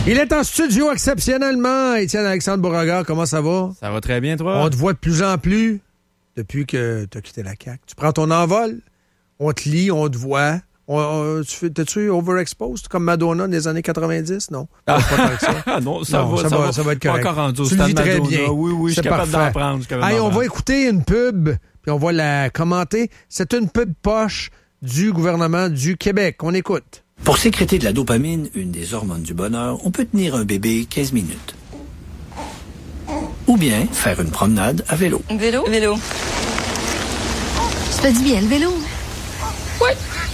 Il est en studio exceptionnellement. Étienne Alexandre Beauregard, comment ça va? Ça va très bien, toi? On te voit de plus en plus depuis que tu as quitté la CAQ. Tu prends ton envol, on te lit, on te voit. T'es-tu overexposed comme Madonna des années 90? Non. Pas tant que ça. Non, ça va être correct. Pas encore rendu au tu stade vis très Madonna. bien. Oui, je suis capable d'en prendre. On va écouter une pub, puis on va la commenter. C'est une pub poche du gouvernement du Québec. On écoute. Pour sécréter de la dopamine, une des hormones du bonheur, on peut tenir un bébé 15 minutes. Ou bien faire une promenade à vélo. Vélo? Vélo. Ça fait du bien, le vélo. Oui.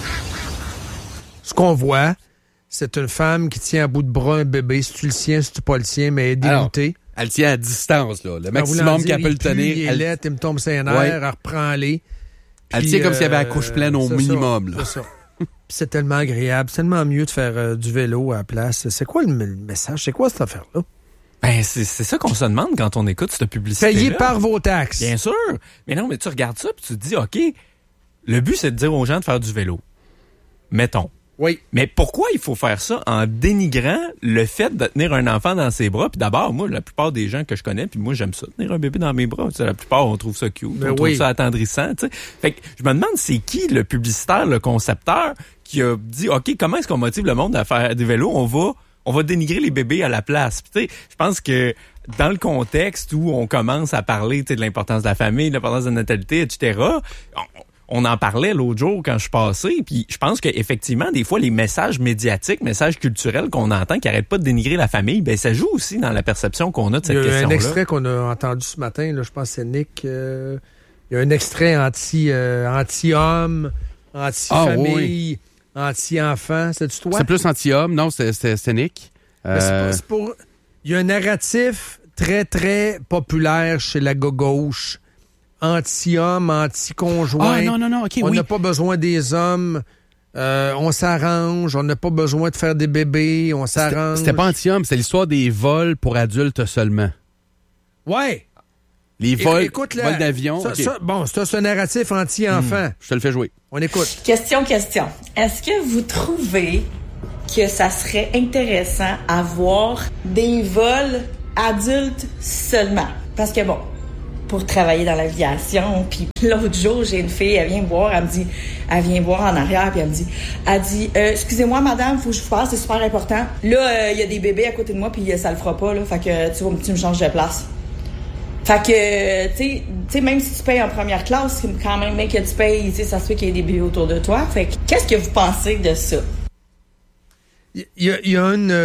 Ce qu'on voit, c'est une femme qui tient à bout de bras un bébé. Si tu le tiens, si tu pas le tiens, mais elle est dégoûtée. Elle tient à distance, là. Le maximum qu'elle peut le tenir. Il est laid, il me tombe ses nerfs, elle reprend-les. Elle tient comme s'il y avait la couche pleine au minimum. Là. C'est ça. C'est tellement agréable, c'est tellement mieux de faire du vélo à la place. C'est quoi le message? C'est quoi cette affaire-là? Ben, c'est ça qu'on se demande quand on écoute cette publicité. Payé par vos taxes. Bien sûr. Mais non, mais tu regardes ça puis tu te dis, OK, le but, c'est de dire aux gens de faire du vélo. Mettons. Oui. Mais pourquoi il faut faire ça en dénigrant le fait de tenir un enfant dans ses bras? Puis d'abord, moi, la plupart des gens que je connais, puis moi, j'aime ça, tenir un bébé dans mes bras. Tu sais, la plupart, on trouve ça cute, trouve ça attendrissant. Tu sais. Fait que je me demande, c'est qui le publicitaire, le concepteur, qui a dit, OK, comment est-ce qu'on motive le monde à faire des vélos? On va dénigrer les bébés à la place. Puis, tu sais, je pense que dans le contexte où on commence à parler de l'importance de la famille, de l'importance de la natalité, etc., on en parlait l'autre jour quand je suis passé, puis je pense qu'effectivement, des fois, les messages médiatiques, messages culturels qu'on entend qui n'arrêtent pas de dénigrer la famille, ben ça joue aussi dans la perception qu'on a de cette question-là. Il y a un extrait qu'on a entendu ce matin, là, je pense que c'est Nick. Il y a un extrait anti-homme, anti-famille, anti-enfant. C'est-tu toi? C'est plus anti-homme, non, c'est Nick. C'est pour... Il y a un narratif très, très populaire chez la gauche. Anti-homme, anti-conjoint. Ah, non, OK, on n'a pas besoin des hommes. On s'arrange. On n'a pas besoin de faire des bébés. On s'arrange. C'était pas anti-homme, c'est l'histoire des vols pour adultes seulement. Ouais. Les vols, vols d'avion. C'est un narratif anti-enfant. Je te le fais jouer. On écoute. Question. Est-ce que vous trouvez que ça serait intéressant à voir des vols adultes seulement? Parce que bon, pour travailler dans l'aviation, puis l'autre jour, j'ai une fille, elle vient me voir en arrière, puis elle dit, excusez-moi madame, faut que je vous parle, c'est super important. Là, il y a des bébés à côté de moi, puis ça le fera pas, là, fait que tu me changes de place. Fait que, tu sais, même si tu payes en première classe, quand même, mais que tu payes, tu sais, ça se fait qu'il y ait des bébés autour de toi. Fait que, qu'est-ce que vous pensez de ça? Il y a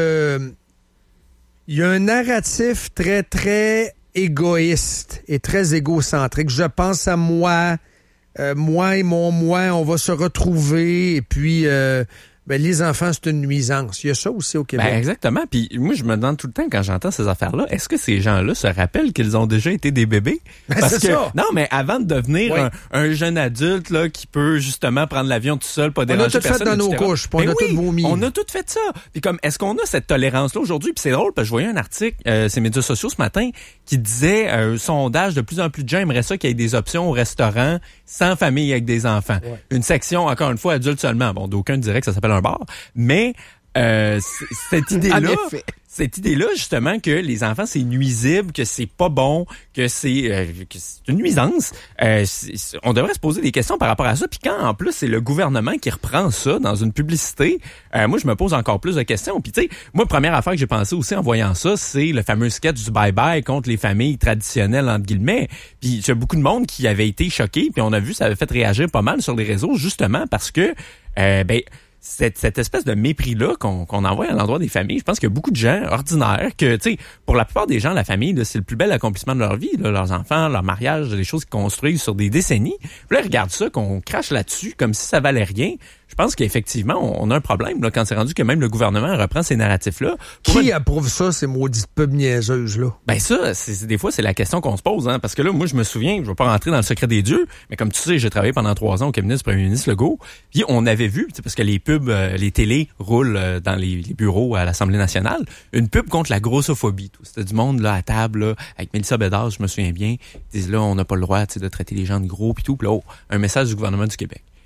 un narratif très, très égoïste et très égocentrique. Je pense à moi et mon moi, on va se retrouver et puis les enfants, c'est une nuisance. Il y a ça aussi au Québec. Ben exactement. Puis moi, je me demande tout le temps quand j'entends ces affaires-là, est-ce que ces gens-là se rappellent qu'ils ont déjà été des bébés? Parce que ça. Non, mais avant de devenir un jeune adulte là qui peut justement prendre l'avion tout seul, pas déranger personne. On a tout fait dans nos couches, puis on a tout vomi. On a tout fait ça. Puis comme, est-ce qu'on a cette tolérance-là aujourd'hui? Puis c'est drôle parce que je voyais un article, ces médias sociaux ce matin, qui disait un sondage de plus en plus de gens aimeraient ça qu'il y ait des options au restaurant sans famille avec des enfants. Ouais. Une section, encore une fois, adulte seulement. Bon, d'aucuns diraient que ça s'appelle un bar. Mais cette idée-là, justement, que les enfants, c'est nuisible, que c'est pas bon, que c'est une nuisance, on devrait se poser des questions par rapport à ça. Puis quand, en plus, c'est le gouvernement qui reprend ça dans une publicité, moi, je me pose encore plus de questions. Puis, tu sais, moi, première affaire que j'ai pensé aussi en voyant ça, c'est le fameux sketch du bye-bye contre les familles traditionnelles, entre guillemets. Puis, il y a beaucoup de monde qui avait été choqué, puis on a vu, ça avait fait réagir pas mal sur les réseaux, justement, parce que, cette espèce de mépris-là qu'on envoie à l'endroit des familles, je pense qu'il y a beaucoup de gens ordinaires que, tu sais, pour la plupart des gens, la famille, là, c'est le plus bel accomplissement de leur vie, là, leurs enfants, leur mariage, des choses qu'ils construisent sur des décennies. Puis là, ils regardent ça, qu'on crache là-dessus comme si ça valait rien. Je pense qu'effectivement, on a un problème là, quand c'est rendu que même le gouvernement reprend ces narratifs-là. Qui approuve ça, ces maudites pubs niaiseuses-là? Ben ça, des fois, c'est la question qu'on se pose. Hein, parce que là, moi, je me souviens, je ne vais pas rentrer dans le secret des dieux, mais comme tu sais, j'ai travaillé pendant 3 ans au cabinet du premier ministre Legault. Puis on avait vu, parce que les pubs, les télés roulent dans les bureaux à l'Assemblée nationale, une pub contre la grossophobie. Tout. C'était du monde là à table, là, avec Mélissa Bédard, je me souviens bien. Ils disent là, on n'a pas le droit de traiter les gens de gros, puis tout. Puis là, un message du gouvernement du Québec.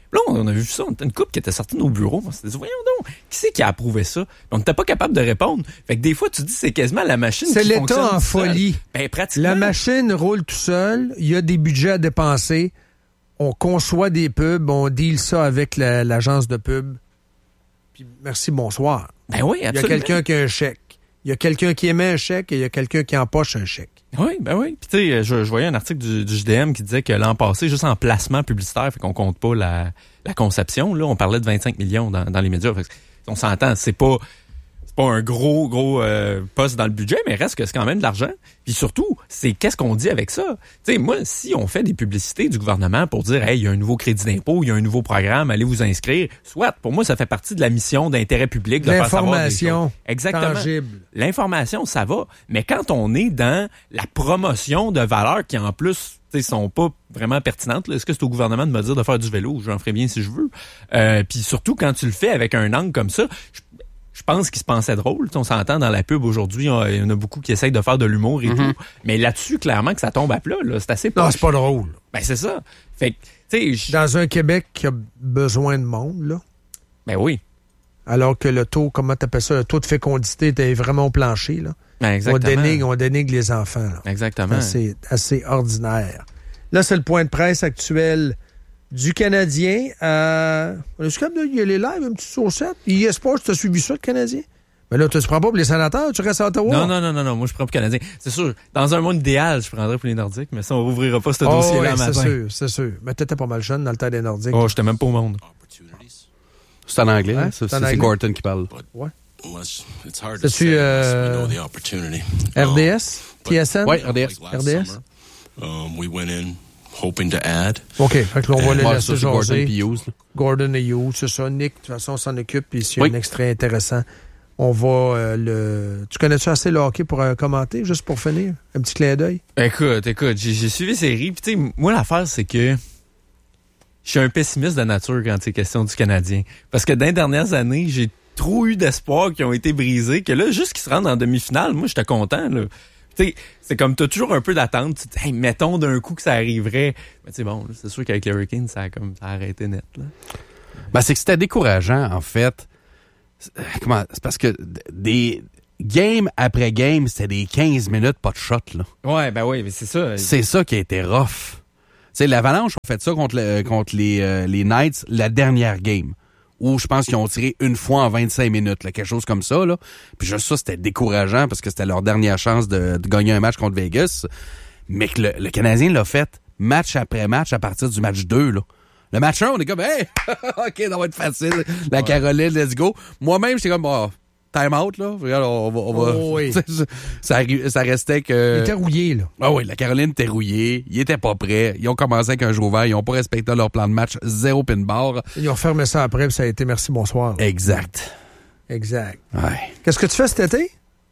Là, on a vu ça, on était une couple qui était sortie de nos bureaux. On s'est dit, voyons donc, qui c'est qui a approuvé ça? On n'était pas capable de répondre. Fait que des fois, tu dis, c'est quasiment la machine c'est qui fonctionne. C'est l'État en folie. Ben, pratiquement. La machine roule tout seul. Il y a des budgets à dépenser. On conçoit des pubs. On deal ça avec l'agence de pub. Puis merci, bonsoir. Ben oui, absolument. Il y a quelqu'un qui a un chèque. Il y a quelqu'un qui émet un chèque et il y a quelqu'un qui empoche un chèque. Oui, ben oui. Puis tu sais, je voyais un article du JDM qui disait que l'an passé, juste en placement publicitaire, fait qu'on compte pas la conception, là, on parlait de 25 millions dans les médias. Fait que, on s'entend, c'est pas un gros poste dans le budget, mais reste que c'est quand même de l'argent. Puis surtout, c'est qu'est-ce qu'on dit avec ça? Tu sais, moi, si on fait des publicités du gouvernement pour dire, hey, il y a un nouveau crédit d'impôt, il y a un nouveau programme, allez vous inscrire, soit, pour moi, ça fait partie de la mission d'intérêt public de faire savoir des choses. Exactement. Tangible. L'information, ça va. Mais quand on est dans la promotion de valeurs qui, en plus, sont pas vraiment pertinentes. Là. Est-ce que c'est au gouvernement de me dire de faire du vélo? J'en ferais bien si je veux. Puis surtout, quand tu le fais avec un angle comme ça, je pense qu'il se pensait drôle. On s'entend dans la pub aujourd'hui, il y en a beaucoup qui essayent de faire de l'humour et tout. Mais là-dessus, clairement que ça tombe à plat. Là. C'est assez poche. Non, c'est pas drôle. Ben, c'est ça. Fait que, tu sais... Dans un Québec qui a besoin de monde, là. Ben oui. Alors que le taux, comment t'appelles ça, le taux de fécondité était vraiment au plancher, là. Ben, exactement. On dénigre les enfants, là. Exactement. C'est assez ordinaire. Là, c'est le point de presse actuel du Canadien. On est capable de y aller live, un petit saucette. ESPN, tu as suivi ça, le Canadien? Mais là, tu ne prends pas pour les sénateurs, tu restes à Ottawa? Non, moi je prends pour Canadien. C'est sûr, dans un monde idéal, je prendrais pour les Nordiques, mais ça, on rouvrira pas ce dossier-là en matin. C'est sûr. Mais t'étais pas mal jeune dans le temps des Nordiques. Oh, j'étais même pas au monde. C'est en anglais, hein? C'est Gorton qui parle. Ouais. C'est-tu RDS? TSN? Oui, RDS. We went in hoping to add. OK, fait que là, on va le laisser jaser. Gordon et Hughes, c'est ça. Nick, de toute façon, on s'en occupe. Puis s'il y a un extrait intéressant, on va Tu connais-tu assez le hockey pour commenter, juste pour finir? Un petit clin d'œil? Écoute, j'ai suivi les séries. Puis tu sais, moi, l'affaire, c'est que je suis un pessimiste de nature quand c'est question du Canadien. Parce que dans les dernières années, j'ai trop eu d'espoir qui ont été brisés que là, juste qu'ils se rendent en demi-finale, moi, j'étais content, là. Tu sais, c'est comme t'as toujours un peu d'attente. Tu te dis, hey, mettons d'un coup que ça arriverait. Mais tu sais, bon, c'est sûr qu'avec les Hurricanes, ça a arrêté net, là. Ben, c'est que c'était décourageant, en fait. C'est parce que des game après game, c'était des 15 minutes, pas de shot, là. Ouais, ben oui, mais c'est ça. C'est ça qui a été rough. Tu sais, l'Avalanche ont fait ça contre les Knights la dernière game. Où je pense qu'ils ont tiré une fois en 25 minutes, là, quelque chose comme ça, là. Puis juste ça, c'était décourageant parce que c'était leur dernière chance de gagner un match contre Vegas. Mais que le Canadien l'a fait match après match à partir du match 2, là. Le match 1, on est comme, hey, OK, ça va être facile. La Caroline, let's go. Moi-même, j'étais comme, time out, là. Regarde, on va. Oh, oui. ça restait que. Il était rouillé, là. Ah oui, la Caroline était rouillée. Ils étaient pas prêts. Ils ont commencé avec un jeu ouvert. Ils ont pas respecté leur plan de match. 0 pin bar. Ils ont fermé ça après, puis ça a été merci, bonsoir. Là. Exact. Ouais. Qu'est-ce que tu fais cet été?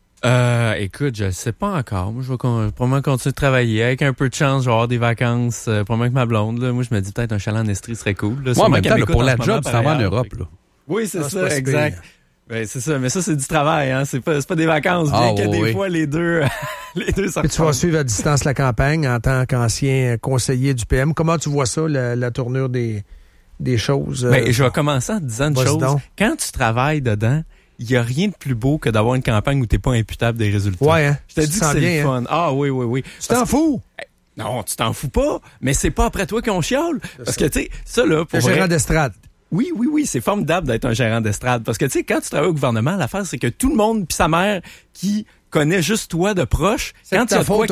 Écoute, je sais pas encore. Moi, je vais probablement continuer de travailler. Avec un peu de chance, je vais avoir des vacances. Probablement avec ma blonde. Là. Moi, je me dis peut-être un chalet en Estrie serait cool. Là. Moi, en même temps, pour la job, ça va en Europe. Là. Oui, c'est ça, exact. Ben, c'est ça, mais ça, c'est du travail, hein. C'est pas des vacances, bien que des fois, les deux ça. Et tu vas suivre à distance la campagne en tant qu'ancien conseiller du PM. Comment tu vois ça, la tournure des choses? Ben, je vais commencer en te disant une chose. Donc. Quand tu travailles dedans, il n'y a rien de plus beau que d'avoir une campagne où tu n'es pas imputable des résultats. Ouais, hein? Je te dis que c'est bien, le fun. Hein? Ah oui. Tu t'en fous? Non, tu t'en fous pas, mais c'est pas après toi qu'on chiale. Parce que, tu sais, ça, là, pour gérant d'estrade. Oui, c'est formidable d'être un gérant d'estrade. Parce que, tu sais, quand tu travailles au gouvernement, l'affaire, c'est que tout le monde pis sa mère qui connaît juste toi de proche, quand tu as de quoi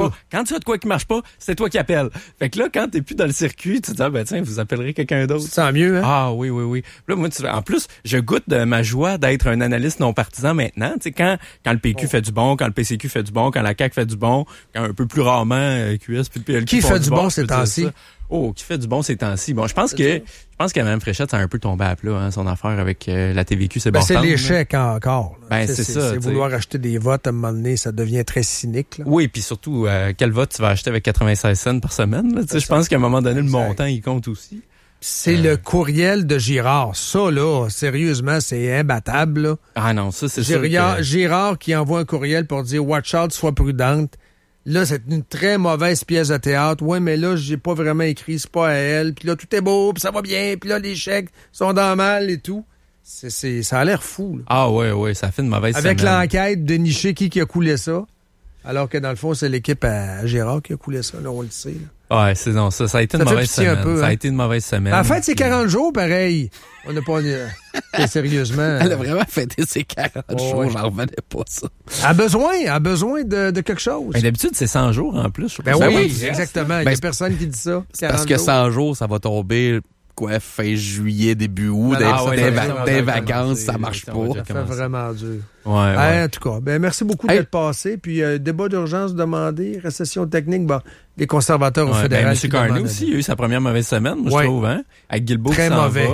qui marche pas, c'est toi qui appelles. Fait que là, quand t'es plus dans le circuit, tu te dis, ben tiens, vous appellerez quelqu'un d'autre. C'est mieux, hein? Ah oui. Là, moi, en plus, je goûte de ma joie d'être un analyste non partisan maintenant. Tu sais, quand le PQ fait du bon, quand le PCQ fait du bon, quand la CAQ fait du bon, quand un peu plus rarement QS puis le PLQ qui fait du bon ces temps-ci? Qui fait du bon ces temps-ci. Bon, je pense que Mme Fréchette, ça a un peu tombé à plat, hein, son affaire avec la TVQ, c'est c'est l'échec encore. Là. Ben, c'est ça. C'est vouloir acheter des votes à un moment donné, ça devient très cynique. Là. Oui, puis surtout, quel vote tu vas acheter avec 96 cents par semaine? Je pense qu'à un moment donné, le montant, il compte aussi. C'est le courriel de Girard. Ça, là, sérieusement, c'est imbattable. Là. Ah non, ça, c'est sûr que... Girard qui envoie un courriel pour dire « Watch out, sois prudente ». Là, c'est une très mauvaise pièce de théâtre. Ouais, mais là, j'ai pas vraiment écrit, c'est pas à elle. Puis là, tout est beau, puis ça va bien. Puis là, les chèques sont dans le mal et tout. Ça a l'air fou. Là. Ah ouais, ça fait une mauvaise Avec semaine. l'enquête de nicher qui a coulé ça. Alors que dans le fond, c'est l'équipe à Gérard qui a coulé ça. Là, on le sait. Là. Ouais, c'est non, ça a été une Ça fait mauvaise pitié semaine. un peu, Ça hein. a été une mauvaise semaine. En fait, c'est 40 jours, pareil. On n'a pas... sérieusement... Elle a vraiment fêté ses 40 jours, ouais. j'en revenais pas ça. Elle a besoin de quelque chose. Ben, d'habitude, c'est 100 jours en plus. Je sais pas Ben si oui, ça va. exactement. Il Ben, n'y a personne qui dit ça. C'est parce que 100 jours, ça va tomber, quoi, fin juillet, début août, Ah ouais, des vacances, ça marche Ça pas. va Ça fait commencer. vraiment dur. Ouais. En tout cas, ben merci beaucoup Hey. d'être passé. Puis, débat d'urgence demandé, récession technique, bon, les conservateurs au Ouais, fédéral. ben, qui M. Carney demandent- aussi, il a eu sa première mauvaise semaine, moi, Ouais. je trouve, hein? Avec Guilbeault Très qui s'en mauvais.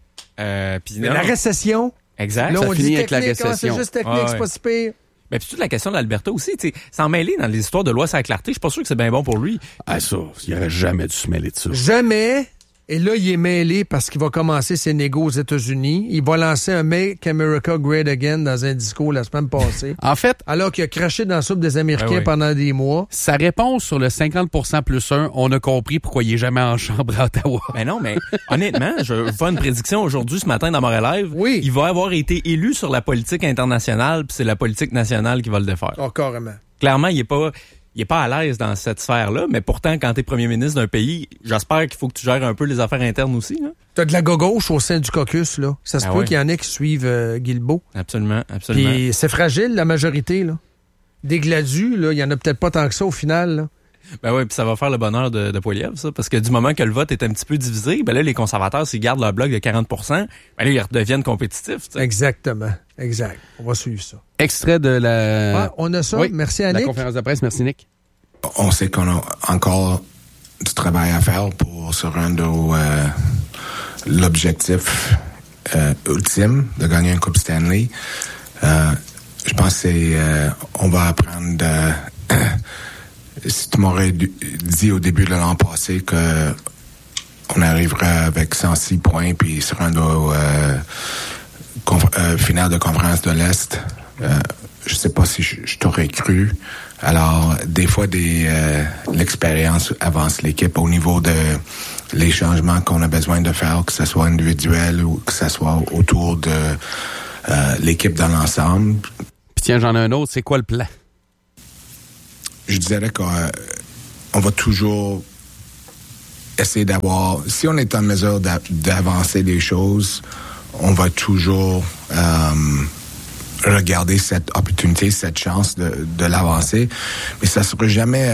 va. Puis Mais non. la récession, Exact. là, ça on finit dit avec la technique, récession. c'est juste technique, Ouais, c'est pas si pire. Ben, puis toute la question de l'Alberta aussi, tu sais, s'en mêler dans les histoires de loi sur la clarté, je suis pas sûr que c'est bien bon pour lui. Ah, ça, il aurait jamais dû se mêler de ça. Jamais. Et là, il est mêlé parce qu'il va commencer ses négos aux États-Unis. Il va lancer un Make America Great Again dans un discours la semaine passée. En fait, Alors qu'il a craché dans la soupe des Américains Ah oui. pendant des mois. sa réponse sur le 50% plus 1, on a compris pourquoi il est jamais en chambre à Ottawa. Ben non, mais honnêtement, je vais faire une prédiction aujourd'hui, ce matin, dans Montréal Live. Oui. Il va avoir été élu sur la politique internationale, puis c'est la politique nationale qui va le défaire. Oh, carrément. Clairement, il est pas à l'aise dans cette sphère-là, mais pourtant, quand t'es premier ministre d'un pays, j'espère qu'il faut que tu gères un peu les affaires internes aussi. Là. T'as de la gauche au sein du caucus, là. Ça se Ah peut ouais. qu'il y en ait qui suivent Guilbeault. Absolument, absolument. Puis c'est fragile, la majorité, là. Des gladus, là, il y en a peut-être pas tant que ça au final, là. Ben oui, puis ça va faire le bonheur de Poilievre, ça, parce que du moment que le vote est un petit peu divisé, ben là, les conservateurs, s'ils gardent leur bloc de 40 ben là, ils redeviennent compétitifs. tu sais. Exactement. Exact. On va suivre ça. Extrait de la... Ah, on a ça. Oui, Merci, la Annick. conférence de presse. Merci, Nick. On sait qu'on a encore du travail à faire pour se rendre au l'objectif ultime de gagner une Coupe Stanley. Je pense que on va apprendre si tu m'aurais dit au début de l'an passé que on arriverait avec 106 points puis se rendre au finale de conférence de l'Est, je sais pas si je t'aurais cru. Alors, des fois, l'expérience avance l'équipe au niveau de les changements qu'on a besoin de faire, que ce soit individuel ou que ce soit autour de l'équipe dans l'ensemble. Puis tiens, j'en ai un autre. C'est quoi le plan? Je dirais qu'on va toujours essayer d'avoir... Si on est en mesure d'avancer les choses, on va toujours regarder cette opportunité, cette chance de l'avancer. Mais ça ne sera jamais...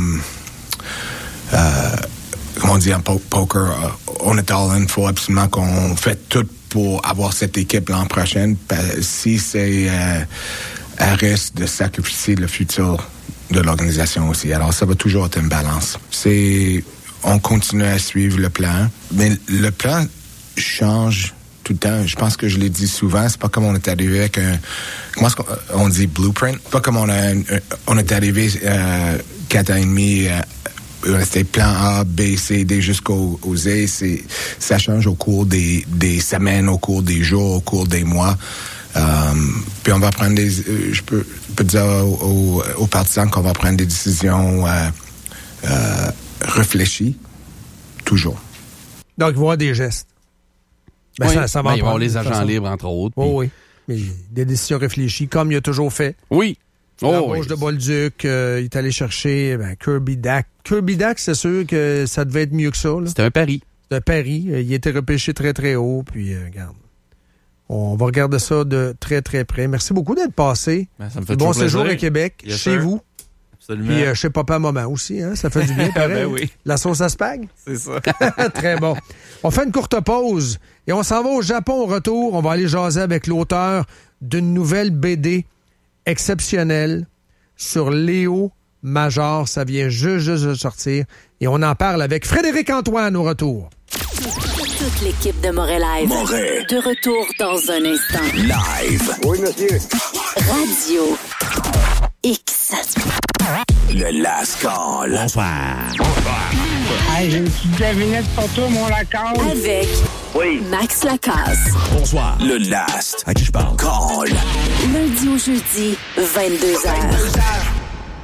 comment on dit en poker, on est all-in, il faut absolument qu'on fait tout pour avoir cette équipe l'an prochain. Si c'est à risque de sacrifier le futur de l'organisation aussi. Alors, ça va toujours être une balance. On continue à suivre le plan, mais le plan change tout le temps. Je pense que je l'ai dit souvent, c'est pas comme on est arrivé avec comment est-ce qu'on dit blueprint? Pas comme on est arrivé 4 ans et demi, c'était plan A, B, C, D jusqu'au Z. Ça change au cours des semaines, au cours des jours, au cours des mois. Puis on va prendre je peux dire aux partisans qu'on va prendre des décisions réfléchies, toujours. Donc, il va y avoir des gestes. Ben, Oui, ça va ben, il va y avoir prendre, les de toute agents façon. libres, entre autres. Oui, puis- oui. Mais des décisions réfléchies, comme il a toujours fait. Oui. L'embauche de Bolduc, il est allé chercher Kirby Dack. Kirby Dack, c'est sûr que ça devait être mieux que ça. là. C'était un pari. C'est un pari. Il était repêché très, très haut. Puis, regarde. On va regarder ça de très, très près. Merci beaucoup d'être passé. Ben, ça me fait Bon toujours séjour plaisir. à Québec, Yes, chez sir. vous. Absolument. Puis chez Papa Maman aussi. Hein? Ça fait du bien, pareil. Ben oui. La sauce à spag. C'est ça. Très bon. On fait une courte pause et on s'en va au Japon au retour. On va aller jaser avec l'auteur d'une nouvelle BD exceptionnelle sur Léo Major. Ça vient juste de sortir. Et on en parle avec Frédéric Antoine au retour. Toute l'équipe de Montréal Live. De retour dans un instant. Live. Oui, monsieur. Radio X. Le Last Call. Hey, j'ai une petite devinette pour toi, mon Lacan. Avec Max Lacasse. Le Last. À qui je parle? Call. Lundi au jeudi, 22h.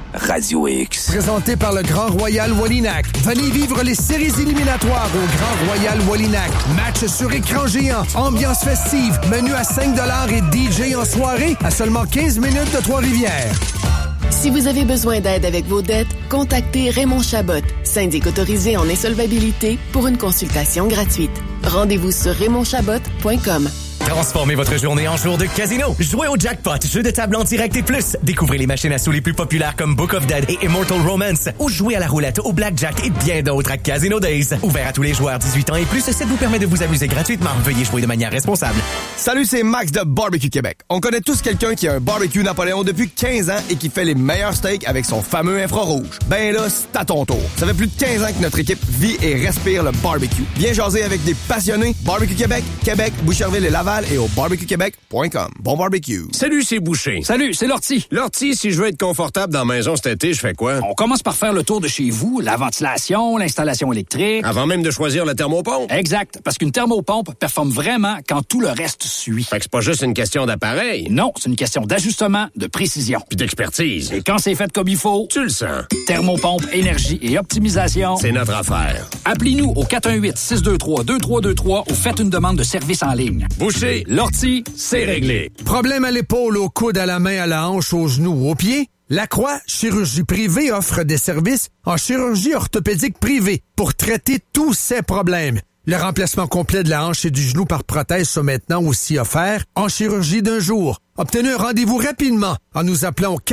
Radio X. Présenté par le Grand Royal Wallinac. Venez vivre les séries éliminatoires au Grand Royal Wallinac. Match sur écran géant, ambiance festive, menu à 5$ et DJ en soirée à seulement 15 minutes de Trois-Rivières. Si vous avez besoin d'aide avec vos dettes, contactez Raymond Chabot, syndic autorisé en insolvabilité, pour une consultation gratuite. Rendez-vous sur raymondchabot.com. Transformez votre journée en jour de casino. Jouez au jackpot, jeu de table en direct et plus. Découvrez les machines à sous les plus populaires comme Book of Dead et Immortal Romance. Ou jouez à la roulette, au blackjack et bien d'autres à Casino Days. Ouvert à tous les joueurs 18 ans et plus, ça vous permet de vous amuser gratuitement. Veuillez jouer de manière responsable. Salut, c'est Max de Barbecue Québec. On connaît tous quelqu'un qui a un barbecue Napoléon depuis 15 ans et qui fait les meilleurs steaks avec son fameux infrarouge. Ben là, c'est à ton tour. Ça fait plus de 15 ans que notre équipe vit et respire le barbecue. Viens jaser avec des passionnés. Barbecue Québec, Québec, Boucherville et Laval et au barbecuequebec.com. Bon barbecue. Salut, c'est Boucher. Salut, c'est Lortie. Lortie, si je veux être confortable dans la maison cet été, je fais quoi? On commence par faire le tour de chez vous, la ventilation, l'installation électrique. Avant même de choisir la thermopompe? Exact, parce qu'une thermopompe performe vraiment quand tout le reste suit. Fait que c'est pas juste une question d'appareil. Non, c'est une question d'ajustement, de précision. Puis d'expertise. Et quand c'est fait comme il faut... Tu le sens. Thermopompe, énergie et optimisation... C'est notre affaire. Appelez-nous au 418-623-2323 ou faites une demande de service en ligne. Boucher, Lortie, c'est réglé. Problème à l'épaule, au coude, à la main, à la hanche, aux genoux, aux pieds? La Croix Chirurgie Privée offre des services en chirurgie orthopédique privée pour traiter tous ces problèmes. Le remplacement complet de la hanche et du genou par prothèse sont maintenant aussi offerts en chirurgie d'un jour. Obtenez un rendez-vous rapidement en nous appelant au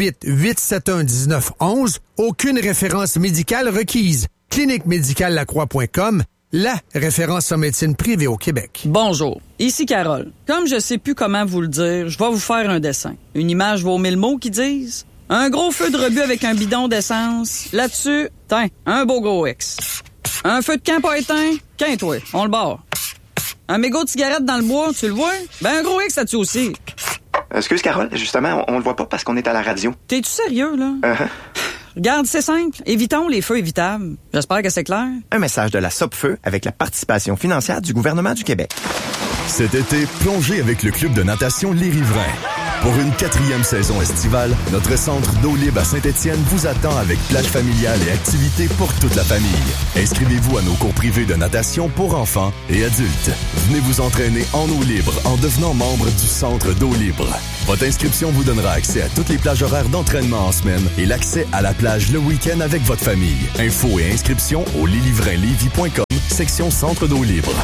418-871-1911. Aucune référence médicale requise. cliniquemédicale-lacroix.com, la référence en médecine privée au Québec. Bonjour, ici Carole. Comme je sais plus comment vous le dire, je vais vous faire un dessin. Une image vaut 1000 mots qui disent. Un gros feu de rebut avec un bidon d'essence. Là-dessus, tiens, un beau gros X. Un feu de camp pas éteint, toi, on le barre. Un mégot de cigarette dans le bois, tu le vois? Ben un gros X là-dessus aussi. Excuse Carole, justement, on le voit pas parce qu'on est à la radio. T'es-tu sérieux, là? Regarde, c'est simple. Évitons les feux évitables. J'espère que c'est clair. Un message de la Sopfeu avec la participation financière du gouvernement du Québec. Cet été, plongez avec le club de natation Les Riverains. Pour une 4e saison estivale, notre centre d'eau libre à Saint-Étienne vous attend avec plage familiale et activités pour toute la famille. Inscrivez-vous à nos cours privés de natation pour enfants et adultes. Venez vous entraîner en eau libre en devenant membre du centre d'eau libre. Votre inscription vous donnera accès à toutes les plages horaires d'entraînement en semaine et l'accès à la plage le week-end avec votre famille. Infos et inscriptions au leslivrainslévis.com, section centre d'eau libre.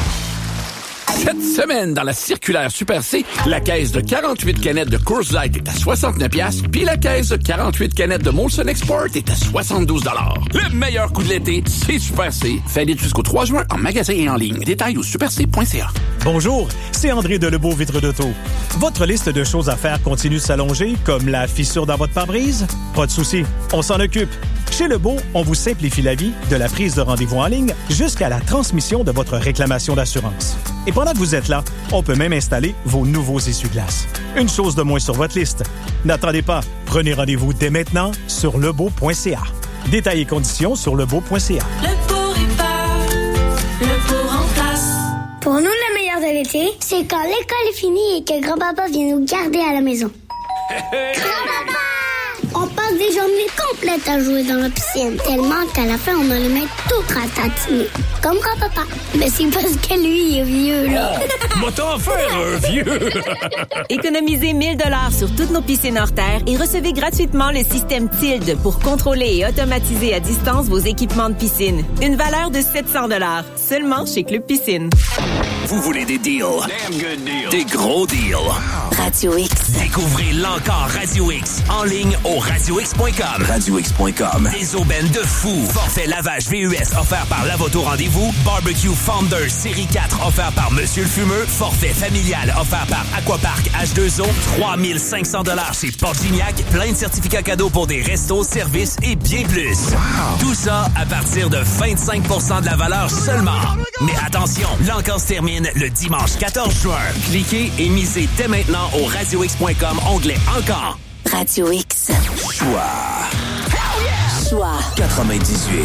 Cette semaine, dans la circulaire Super C, la caisse de 48 canettes de Coors Light est à 69$, puis la caisse de 48 canettes de Molson Export est à 72$. Le meilleur coup de l'été, c'est Super C. Valide jusqu'au 3 juin en magasin et en ligne. Détails au superc.ca. Bonjour, c'est André de Lebeau Vitre d'Auto. Votre liste de choses à faire continue de s'allonger, comme la fissure dans votre pare-brise? Pas de souci, on s'en occupe. Chez Lebeau, on vous simplifie la vie, de la prise de rendez-vous en ligne jusqu'à la transmission de votre réclamation d'assurance. Et pendant que vous êtes là, on peut même installer vos nouveaux essuie-glaces. Une chose de moins sur votre liste. N'attendez pas, prenez rendez-vous dès maintenant sur lebeau.ca. Détails et conditions sur lebeau.ca. Lebeau répare, Lebeau remplace. Pour nous, le meilleur de l'été, c'est quand l'école est finie et que grand-papa vient nous garder à la maison. Grand-papa! On passe des journées complètes à jouer dans la piscine, tellement qu'à la fin, on a les mains toutes ratatinées. Comme grand-papa. Mais c'est parce que lui, il est vieux, là. Oh, m'a t'en faire un vieux! Économisez 1000 $ sur toutes nos piscines hors terre et recevez gratuitement le système Tilde pour contrôler et automatiser à distance vos équipements de piscine. Une valeur de 700 $, seulement chez Club Piscine. Vous voulez des deals? Damn good deals. Des gros deals. Radio X. Découvrez l'encore Radio X en ligne au radiox.com. RadioX.com. Des aubaines de fou. Forfait lavage VUS offert par Lavoto Rendez-vous. Barbecue Founder Série 4 offert par Monsieur le Fumeux. Forfait familial offert par Aquapark H2O. 3500 $ chez Port-Gignac. Plein de certificats cadeaux pour des restos, services et bien plus. Wow. Tout ça à partir de 25% de la valeur seulement. Mais attention, l'encore se termine le dimanche 14 juin. Cliquez et misez dès maintenant au radiox.com, onglet encore. Radio X. Choix. Choix. 98.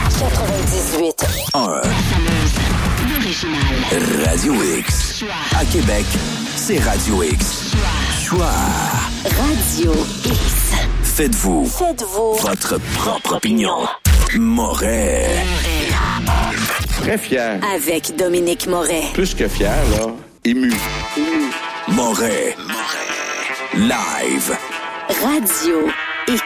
98. 1. Radio X. À Québec, c'est Radio X. Choix. Radio X. Faites-vous votre propre opinion. Moret. Très fier. Avec Dominique Moret. Plus que fier, là. Ému. Moret. Live. Radio X.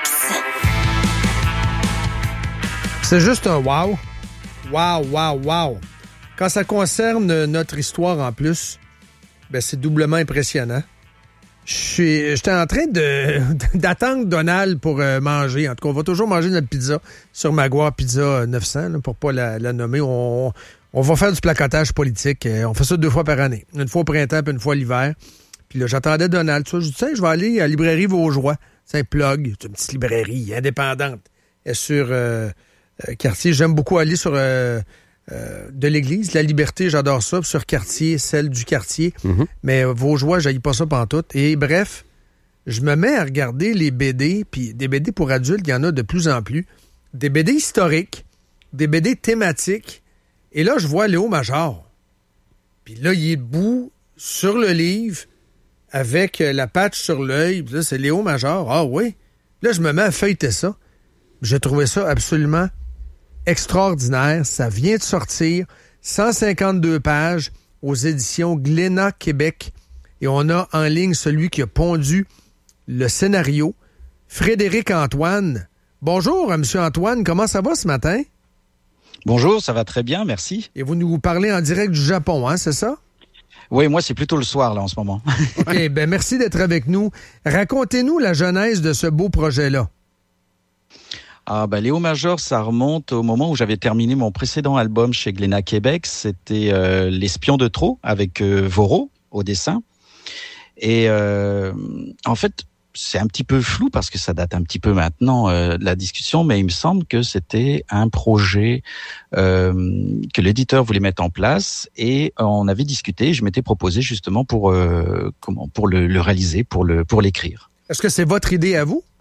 C'est juste un wow. Wow, wow, wow. Quand ça concerne notre histoire en plus, ben c'est doublement impressionnant. J'étais en train d'attendre Donald pour manger. En tout cas, on va toujours manger notre pizza sur Maguire Pizza 900, là, pour pas la nommer. On va faire du placotage politique. On fait ça 2 fois par année. Une fois au printemps puis une fois l'hiver. Puis là, j'attendais Donald. Tu vois, je dis, tiens, je vais aller à la librairie Vaugeois. C'est un plug. C'est une petite librairie indépendante. Elle est sur Quartier. J'aime beaucoup aller sur de l'église. La Liberté, j'adore ça. Puis sur Quartier, celle du Quartier. Mm-hmm. Mais Vaugeois, j'haïs pas ça pantoute. Et bref, je me mets à regarder les BD. Puis des BD pour adultes, il y en a de plus en plus. Des BD historiques. Des BD thématiques. Et là, je vois Léo Major. Puis là, il est debout sur le livre avec la patch sur l'œil. Puis là, c'est Léo Major. Ah oui. Là, je me mets à feuilleter ça. J'ai trouvé ça absolument extraordinaire. Ça vient de sortir. 152 pages aux éditions Glénat Québec. Et on a en ligne celui qui a pondu le scénario, Frédéric Antoine. Bonjour, M. Antoine. Comment ça va ce matin? Bonjour, ça va très bien, merci. Et vous nous parlez en direct du Japon, hein, c'est ça? Oui, moi, c'est plutôt le soir, là, en ce moment. OK, ben merci d'être avec nous. Racontez-nous la genèse de ce beau projet-là. Ah, ben, Léo Major, ça remonte au moment où j'avais terminé mon précédent album chez Glénat Québec. C'était L'Espion de trop, avec Voro au dessin. Et en fait, c'est un petit peu flou parce que ça date un petit peu maintenant de la discussion, mais il me semble que c'était un projet que l'éditeur voulait mettre en place et on avait discuté. Je m'étais proposé justement pour le réaliser, pour l'écrire. Est-ce que c'est votre idée à vous?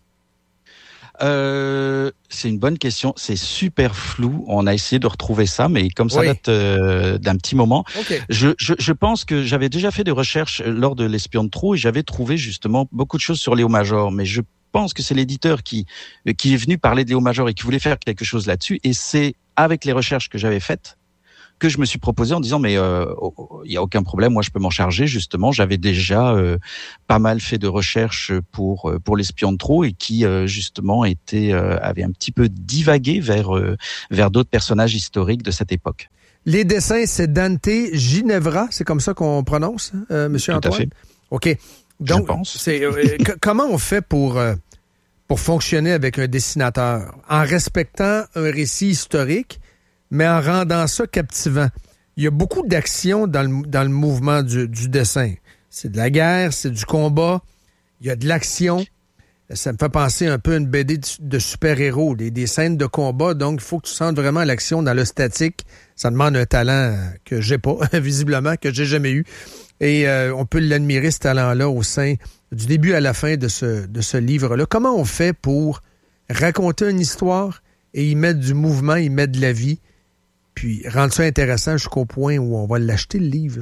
C'est une bonne question. C'est super flou. On a essayé de retrouver ça, mais comme ça date d'un petit moment, okay. Je pense que j'avais déjà fait des recherches lors de L'Espion de trop et j'avais trouvé justement beaucoup de choses sur Léo Major, mais je pense que c'est l'éditeur qui est venu parler de Léo Major et qui voulait faire quelque chose là-dessus. Et c'est avec les recherches que j'avais faites que je me suis proposé en disant mais il y a aucun problème, moi je peux m'en charger. Justement, j'avais déjà pas mal fait de recherches pour L'Espion de trop et qui justement avait un petit peu divagué vers d'autres personnages historiques de cette époque. Les dessins, c'est Dante Ginevra, c'est comme ça qu'on prononce, Monsieur Antoine? Tout à fait. OK. Donc, comment on fait pour fonctionner avec un dessinateur en respectant un récit historique, mais en rendant ça captivant? Il y a beaucoup d'action dans le mouvement du dessin. C'est de la guerre, c'est du combat, il y a de l'action. Ça me fait penser un peu à une BD de super-héros, des scènes de combat. Donc, il faut que tu sentes vraiment l'action dans le statique. Ça demande un talent que j'ai pas, visiblement, que j'ai jamais eu. Et on peut l'admirer, ce talent-là, au sein du début à la fin de ce livre-là. Comment on fait pour raconter une histoire et y mettre du mouvement, y mettre de la vie, puis rendre ça intéressant jusqu'au point où on va l'acheter, le livre, là?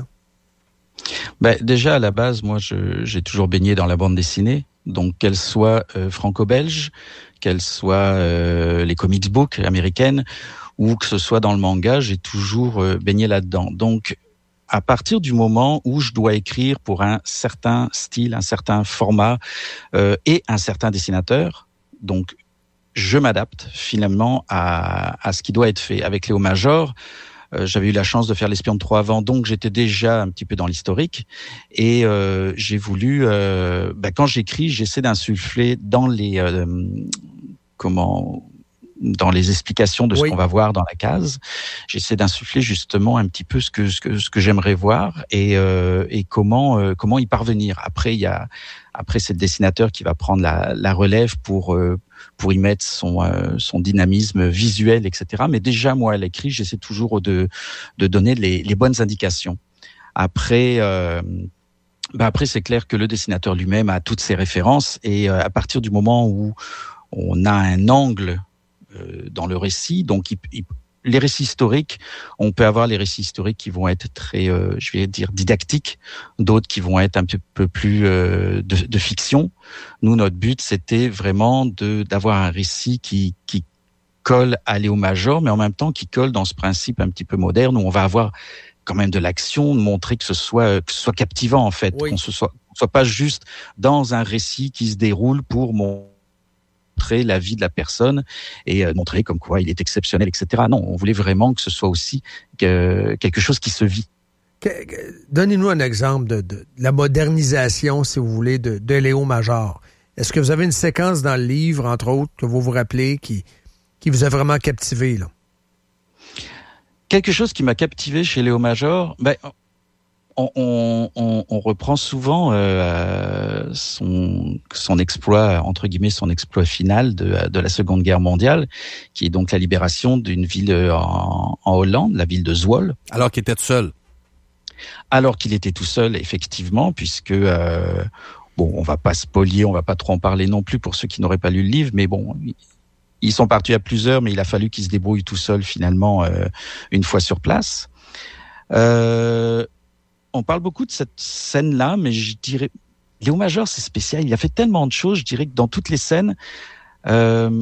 Ben, déjà, à la base, moi, j'ai toujours baigné dans la bande dessinée. Donc, qu'elle soit franco-belge, qu'elle soit les comics books américaines, ou que ce soit dans le manga, j'ai toujours baigné là-dedans. Donc, à partir du moment où je dois écrire pour un certain style, un certain format et un certain dessinateur, donc je m'adapte finalement à ce qui doit être fait. Avec Léo Major, j'avais eu la chance de faire L'Espion de trop avant, donc j'étais déjà un petit peu dans l'historique. Et j'ai voulu, quand j'écris, j'essaie d'insuffler dans les dans les explications de ce qu'on va voir dans la case. J'essaie d'insuffler justement un petit peu ce que j'aimerais voir et comment y parvenir. Après c'est le dessinateur qui va prendre la relève pour y mettre son dynamisme visuel, etc. Mais déjà, moi, à l'écrit, j'essaie toujours de donner les bonnes indications. Après, c'est clair que le dessinateur lui-même a toutes ses références et à partir du moment où on a un angle dans le récit, donc les récits historiques, on peut avoir les récits historiques qui vont être très, je vais dire, didactiques, d'autres qui vont être un peu plus de fiction. Nous, notre but, c'était vraiment d'avoir un récit qui colle à Léo Major, mais en même temps qui colle dans ce principe un petit peu moderne où on va avoir quand même de l'action, de montrer que ce soit captivant en fait, qu'on soit pas juste dans un récit qui se déroule pour montrer la vie de la personne et montrer comme quoi il est exceptionnel, etc. Non, on voulait vraiment que ce soit aussi quelque chose qui se vit. Donnez-nous un exemple de la modernisation, si vous voulez, de Léo Major. Est-ce que vous avez une séquence dans le livre, entre autres, que vous vous rappelez, qui vous a vraiment captivé, là? Quelque chose qui m'a captivé chez Léo Major, on reprend souvent son exploit, entre guillemets, son exploit final de la Seconde Guerre mondiale, qui est donc la libération d'une ville en Hollande, la ville de Zwolle. Alors qu'il était tout seul. Alors qu'il était tout seul, effectivement, puisque on va pas spolier, on va pas trop en parler non plus pour ceux qui n'auraient pas lu le livre, mais bon. Ils sont partis à plusieurs, mais il a fallu qu'ils se débrouillent tout seuls finalement une fois sur place. On parle beaucoup de cette scène-là, mais je dirais Léo Major, c'est spécial. Il a fait tellement de choses. Je dirais que dans toutes les scènes, je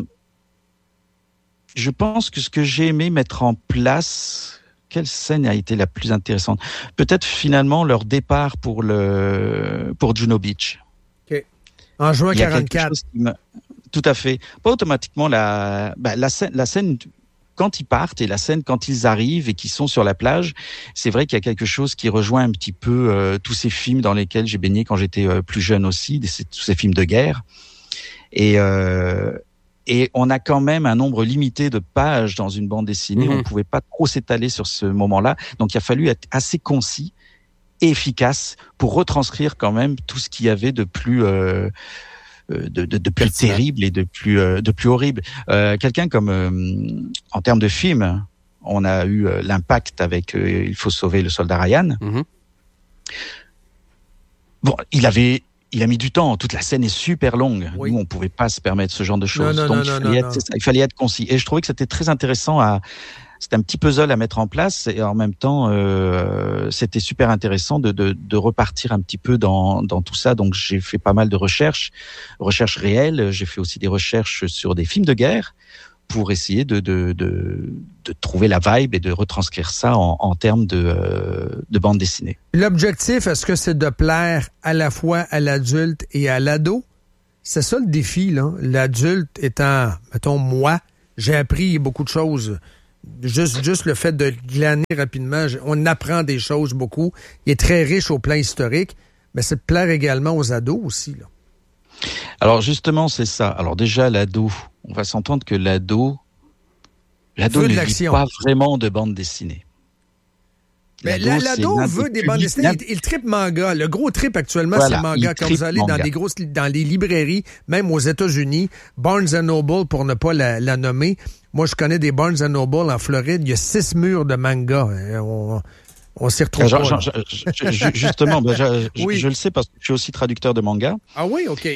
pense que ce que j'ai aimé mettre en place, quelle scène a été la plus intéressante? Peut-être finalement leur départ pour Juno Beach. Okay. En juin 44. Tout à fait. Pas automatiquement la scène quand ils partent et la scène quand ils arrivent et qu'ils sont sur la plage, c'est vrai qu'il y a quelque chose qui rejoint un petit peu tous ces films dans lesquels j'ai baigné quand j'étais plus jeune aussi, tous ces films de guerre. Et on a quand même un nombre limité de pages dans une bande dessinée. On pouvait pas trop s'étaler sur ce moment-là. Donc il a fallu être assez concis et efficace pour retranscrire quand même tout ce qu'il y avait de plus de plus terrible et de plus horrible. Quelqu'un comme en termes de film, on a eu l'impact avec Il faut sauver le soldat Ryan. Bon, il a mis du temps. Toute la scène est super longue. Oui. Nous, on pouvait pas se permettre ce genre de choses. Donc il fallait être concis. Et je trouvais que c'était très intéressant c'était un petit puzzle à mettre en place et en même temps, c'était super intéressant de repartir un petit peu dans tout ça. Donc, j'ai fait pas mal de recherches réelles. J'ai fait aussi des recherches sur des films de guerre pour essayer de trouver la vibe et de retranscrire ça en termes de bande dessinée. L'objectif, est-ce que c'est de plaire à la fois à l'adulte et à l'ado? C'est ça le défi, là. L'adulte étant, mettons, moi, j'ai appris beaucoup de choses. Juste le fait de glaner rapidement, on apprend des choses beaucoup. Il est très riche au plan historique, mais c'est de plaire également aux ados aussi, là. Alors justement, c'est ça. Alors déjà, l'ado, on va s'entendre que l'ado ne lit pas vraiment de bande dessinée. Mais l'ado veut des bandes dessinées. Il tripe manga. Le gros trip actuellement, c'est le manga. Quand vous allez dans les librairies, même aux États-Unis, Barnes & Noble, pour ne pas la nommer, moi, je connais des Barnes & Noble en Floride. Il y a 6 murs de manga. On s'y retrouve pas. Justement, je le sais parce que je suis aussi traducteur de manga. Ah oui, OK.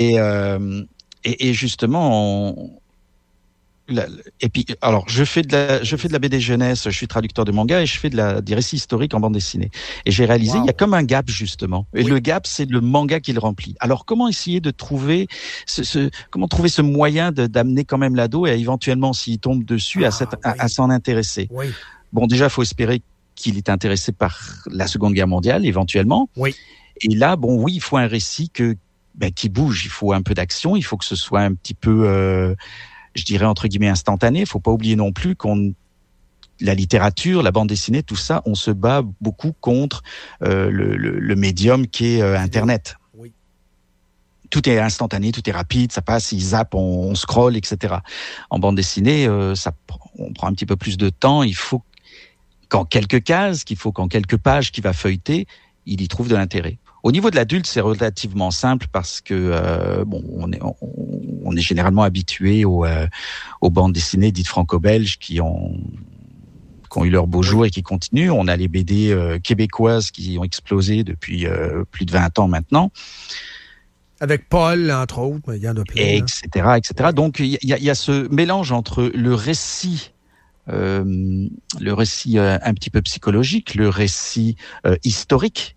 Et justement, et puis, alors, je fais de la BD jeunesse, je suis traducteur de manga et je fais des récits historiques en bande dessinée. Et j'ai réalisé, il y a comme un gap, justement. Et le gap, c'est le manga qui le remplit. Alors, comment essayer de trouver comment trouver ce moyen d'amener quand même l'ado et éventuellement, s'il tombe dessus, à s'en intéresser? Oui. Bon, déjà, il faut espérer qu'il est intéressé par la Seconde Guerre mondiale, éventuellement. Oui. Et là, il faut un récit qui bouge. Il faut un peu d'action. Il faut que ce soit un petit peu, je dirais entre guillemets instantané. Il faut pas oublier non plus la littérature, la bande dessinée, tout ça, on se bat beaucoup contre le médium qui est Internet. Oui. Tout est instantané, tout est rapide, ça passe, il zappe, on scrolle, etc. En bande dessinée, on prend un petit peu plus de temps. Il faut qu'en quelques cases, qu'en quelques pages qu'il va feuilleter, il y trouve de l'intérêt. Au niveau de l'adulte, c'est relativement simple parce que on est généralement habitué aux bandes dessinées dites franco-belges qui ont eu leur beau jour et qui continuent. On a les BD québécoises qui ont explosé depuis plus de 20 ans maintenant. Avec Paul, entre autres, mais il y en a plein. Etc. Donc, il y a ce mélange entre le récit le récit un petit peu psychologique, le récit historique,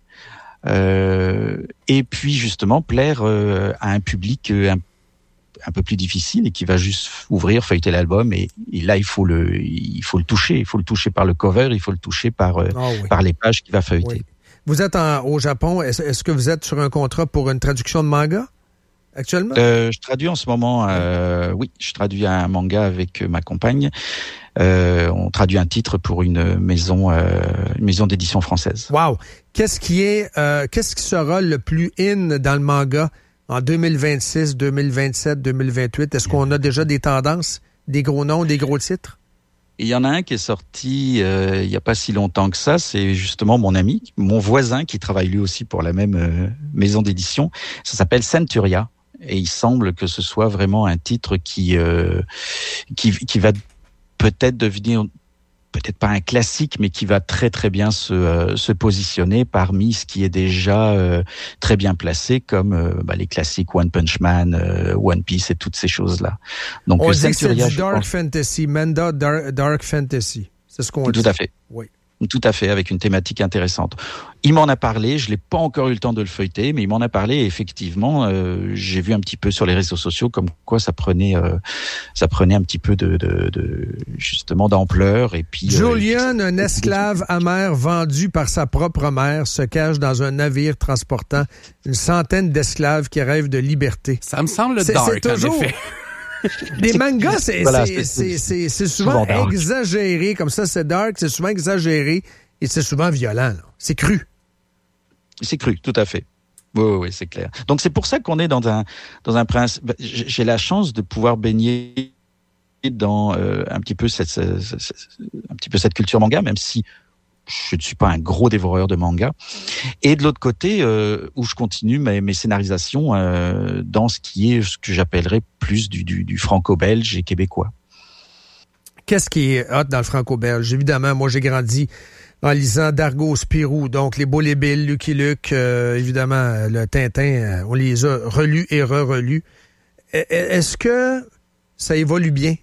et puis justement plaire à un public un peu plus difficile et qui va juste ouvrir, feuilleter l'album et là il faut le toucher, par le cover, il faut le toucher par les pages qu'il va feuilleter. Oui. Vous êtes au Japon, est-ce que vous êtes sur un contrat pour une traduction de manga actuellement? Je traduis en ce moment, je traduis un manga avec ma compagne. On traduit un titre pour une maison d'édition française. Wow! Qu'est-ce qui sera le plus in dans le manga en 2026, 2027, 2028? Est-ce qu'on a déjà des tendances, des gros noms, des gros titres? Il y en a un qui est sorti il y a pas si longtemps que ça, c'est justement mon ami, mon voisin qui travaille lui aussi pour la même maison d'édition. Ça s'appelle Centuria et il semble que ce soit vraiment un titre qui va peut-être devenir, peut-être pas un classique, mais qui va très très bien se positionner parmi ce qui est déjà très bien placé, comme les classiques One Punch Man, One Piece et toutes ces choses-là. Donc on dit que c'est du dark fantasy, Manga dark fantasy. C'est ce qu'on dit. Tout à fait. Oui. Tout à fait, avec une thématique intéressante. Il m'en a parlé, je l'ai pas encore eu le temps de le feuilleter, mais il m'en a parlé et effectivement, j'ai vu un petit peu sur les réseaux sociaux comme quoi ça prenait un petit peu de justement d'ampleur et puis. Julian, un esclave amer vendu par sa propre mère, se cache dans un navire transportant une centaine d'esclaves qui rêvent de liberté. Ça me semble dark, toujours... en effet. Des mangas, c'est souvent exagéré, comme ça, c'est dark, c'est souvent exagéré et c'est souvent violent. Là. C'est cru. C'est cru, tout à fait. Oui, c'est clair. Donc c'est pour ça qu'on est dans un principe. J'ai la chance de pouvoir baigner dans un petit peu cette culture manga, même si je ne suis pas un gros dévoreur de manga. Et de l'autre côté, où je continue mes scénarisations dans ce que j'appellerais plus du franco-belge et québécois. Qu'est-ce qui est hot dans le franco-belge? Évidemment, moi, j'ai grandi en lisant Dargaud Spirou, donc les Beaux les Billes, Lucky Luke, évidemment, le Tintin, on les a relus et re-relus. Est-ce que ça évolue bien,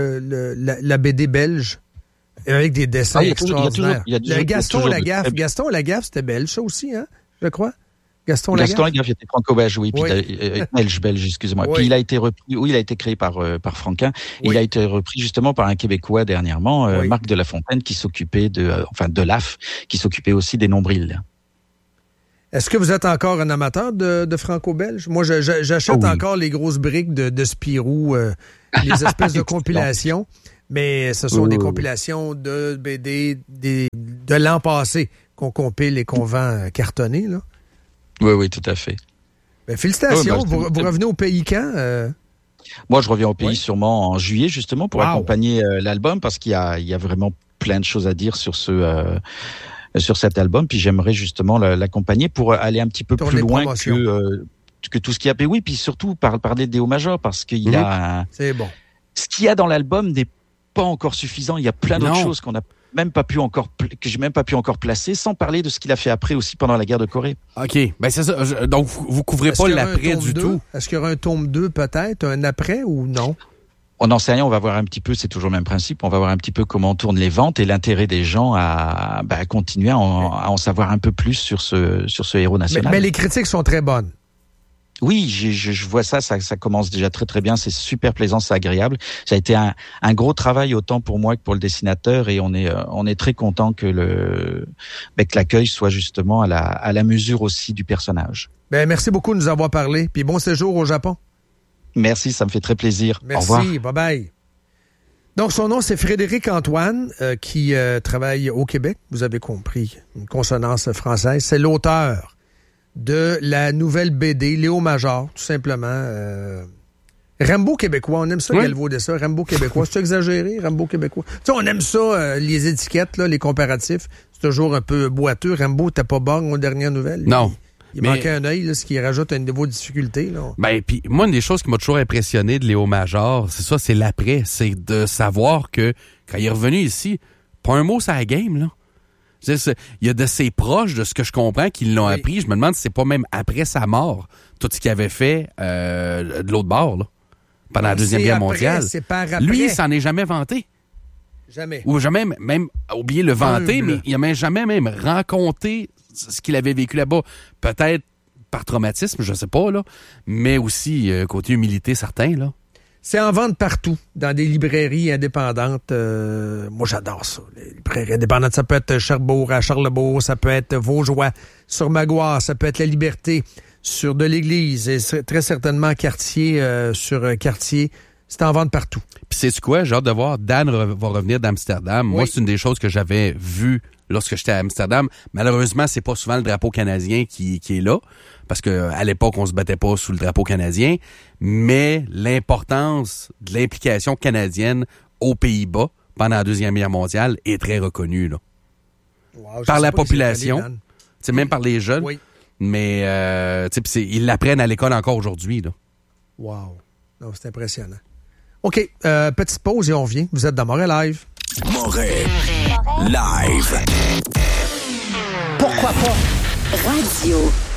la BD belge? Avec des dessins extraordinaires. Gaston Lagaffe, c'était belge, ça aussi, hein, je crois. Gaston Lagaffe était franco-belge, oui, puis belge, excusez-moi. Oui. Puis il a été repris, il a été créé par Franquin, et il a été repris justement par un Québécois dernièrement, Marc de La Fontaine, qui s'occupait de l'AF, qui s'occupait aussi des nombrils. Est-ce que vous êtes encore un amateur de franco-belge? Moi, j'achète encore les grosses briques de Spirou, les espèces de compilations. Mais ce sont des compilations de BD de l'an passé qu'on compile et qu'on vend cartonné, là. Oui, tout à fait. Ben, félicitations. Vous revenez au pays quand? Moi, je reviens au pays sûrement en juillet, justement, pour accompagner l'album, parce qu'il y a vraiment plein de choses à dire sur cet album. Puis j'aimerais justement l'accompagner pour aller un petit peu plus loin que tout ce qu'il y a. Et oui, puis surtout parler des hauts majors, parce qu'il y a... C'est bon. Ce qu'il y a dans l'album n'est pas encore suffisant. Il y a plein d'autres choses que j'ai même pas pu encore placer, sans parler de ce qu'il a fait après aussi pendant la guerre de Corée. OK. Ben c'est ça. Donc, vous couvrez pas l'après du tout. Est-ce qu'il y aura un tome 2 peut-être, un après ou non? On n'en sait rien, on va voir un petit peu, c'est toujours le même principe, on va voir un petit peu comment tournent les ventes et l'intérêt des gens à continuer à en savoir un peu plus sur ce héros national. Mais les critiques sont très bonnes. Oui, je vois ça commence déjà très très bien, c'est super plaisant, c'est agréable. Ça a été un gros travail autant pour moi que pour le dessinateur et on est très content que l'accueil soit justement à la mesure aussi du personnage. Ben merci beaucoup de nous avoir parlé, puis bon séjour au Japon. Merci, ça me fait très plaisir. Merci, au revoir. bye. Donc son nom c'est Frédéric Antoine qui travaille au Québec, vous avez compris, une consonance française, c'est l'auteur de la nouvelle BD, Léo Major, tout simplement. Rambo québécois, on aime ça galvauder ça. Rambo québécois, c'est exagéré, Rambo québécois. Tu sais, on aime ça, les étiquettes, là, les comparatifs. C'est toujours un peu boiteux. Rambo, t'es pas bon aux dernières nouvelles. Non. Il manquait un œil, ce qui rajoute un niveau de difficulté. Là. Ben, puis moi, une des choses qui m'a toujours impressionné de Léo Major, c'est ça, c'est l'après. C'est de savoir que, quand il est revenu ici, pas un mot sur la game, là. Il y a de ses proches, de ce que je comprends, qui l'ont appris. Je me demande si c'est pas même après sa mort, tout ce qu'il avait fait de l'autre bord, là, pendant la Deuxième Guerre mondiale. C'est par après. Lui, il s'en est jamais vanté. Jamais. Ou jamais, même, oublié le vanter, mais il n'a jamais même raconté ce qu'il avait vécu là-bas. Peut-être par traumatisme, je sais pas, là, mais aussi côté humilité certain, là. C'est en vente partout, dans des librairies indépendantes. Moi, j'adore ça. Les librairies indépendantes, ça peut être Cherbourg à Charlebourg, ça peut être Vaugeois sur Maguire, ça peut être La Liberté sur de l'Église, et très certainement Cartier sur Cartier. C'est en vente partout. Puis sais-tu quoi? J'ai hâte de voir. Dan va revenir d'Amsterdam. Oui. Moi, c'est une des choses que j'avais vues lorsque j'étais à Amsterdam. Malheureusement, c'est pas souvent le drapeau canadien qui est là. Parce que à l'époque, on se battait pas sous le drapeau canadien. Mais l'importance de l'implication canadienne aux Pays-Bas pendant la Deuxième Guerre mondiale est très reconnue, là. Wow, par la population. Même par les jeunes. Oui. Mais ils l'apprennent à l'école encore aujourd'hui, là. Wow. Non, c'est impressionnant. OK, petite pause et on revient. Vous êtes dans Montréal Live. Montréal Live. Pourquoi pas? Radio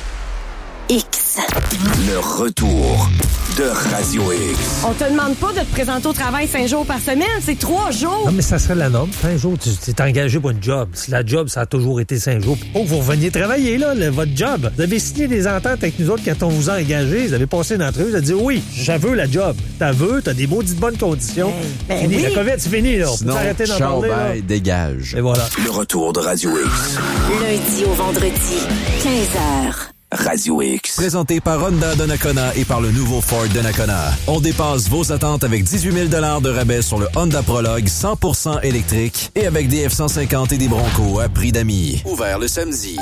X. Le retour de Radio X. On te demande pas de te présenter au travail 5 jours par semaine, c'est 3 jours. Non, mais ça serait la norme. 5 jours, tu t'es engagé pour une job. Si la job, ça a toujours été 5 jours. Oh, vous reveniez travailler, là, votre job. Vous avez signé des ententes avec nous autres quand on vous a engagé. Vous avez passé une entrevue, vous avez dit oui, je veux la job. T'as des maudites bonnes conditions. Fini. Oui. La COVID, c'est fini, là. Sinon, arrêter d'en parler, là. Dégage. Et voilà. Le retour de Radio X. Lundi au vendredi, 15h. Radio X. Présenté par Honda Donnacona et par le nouveau Ford Donnacona. On dépasse vos attentes avec 18 000 $ de rabais sur le Honda Prologue 100% électrique et avec des F-150 et des Broncos à prix d'amis. Ouvert le samedi.